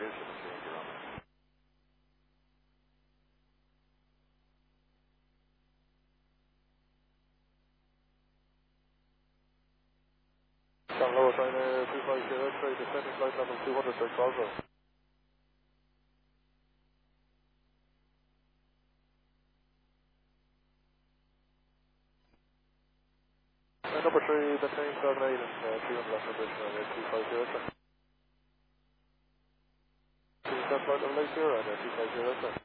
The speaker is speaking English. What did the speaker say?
location change, Your Honor. San Luis, runway 2503, descending flight level 200 for Bravo. Number 3, maintain 78 and 300 left position, runway 2503. Descend flight level 80 and 2503.